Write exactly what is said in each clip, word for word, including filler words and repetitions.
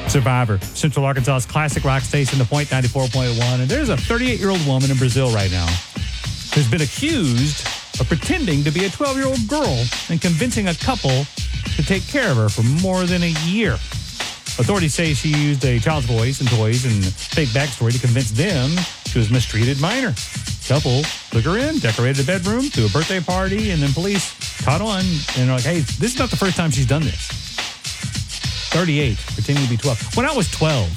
Survivor, Central Arkansas's classic rock station, The Point ninety-four point one. And there's a thirty-eight-year-old woman in Brazil right now who's been accused of pretending to be a twelve-year-old girl and convincing a couple to take care of her for more than a year. Authorities say she used a child's voice and toys and fake backstory to convince them she was a mistreated minor. Couple took her in, decorated a bedroom, threw a birthday party, and then police caught on and are like, hey, this is not the first time she's done this. thirty-eight, pretending to be twelve. When I was twelve,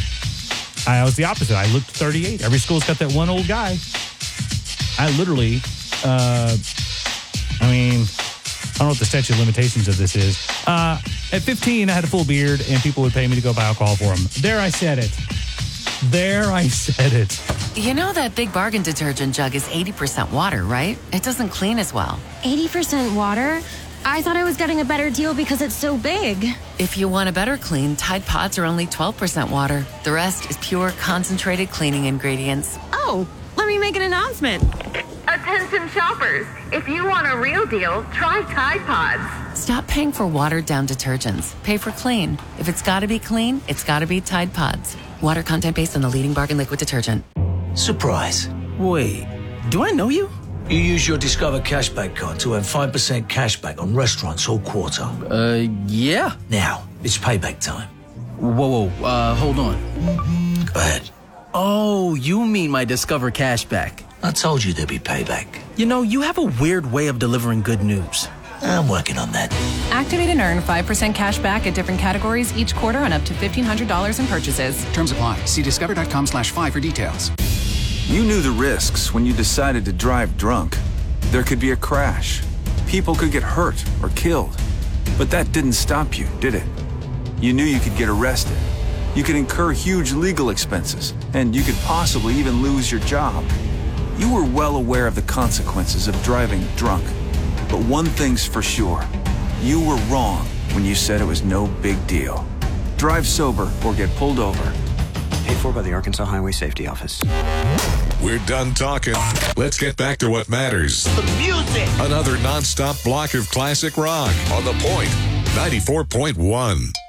I was the opposite. I looked thirty-eight. Every school's got that one old guy. I literally, uh, I mean, I don't know what the statute of limitations of this is. Uh, at fifteen, I had a full beard, and people would pay me to go buy alcohol for them. There I said it. There I said it. You know that Big Bargain detergent jug is eighty percent water, right? It doesn't clean as well. eighty percent water? I thought I was getting a better deal because it's so big. If you want a better clean, Tide Pods are only twelve percent water. The rest is pure, concentrated cleaning ingredients. Oh, let me make an announcement. Attention shoppers, if you want a real deal, try Tide Pods. Stop paying for watered-down detergents. Pay for clean. If it's gotta be clean, it's gotta be Tide Pods. Water content based on the leading bargain liquid detergent. Surprise. Wait, do I know you? You use your Discover Cashback card to earn five percent cashback on restaurants all quarter. Uh, yeah. Now, it's payback time. Whoa, whoa, uh, hold on. Go ahead. Oh, you mean my Discover Cashback. I told you there'd be payback. You know, you have a weird way of delivering good news. I'm working on that. Activate and earn five percent cash back at different categories each quarter on up to fifteen hundred dollars in purchases. Terms apply. See discover.com slash five for details. You knew the risks when you decided to drive drunk. There could be a crash. People could get hurt or killed. But that didn't stop you, did it? You knew you could get arrested. You could incur huge legal expenses, and you could possibly even lose your job. You were well aware of the consequences of driving drunk. But one thing's for sure. You were wrong when you said it was no big deal. Drive sober or get pulled over. Paid for by the Arkansas Highway Safety Office. We're done talking. Let's get back to what matters. The music! Another nonstop block of classic rock on The Point ninety-four point one.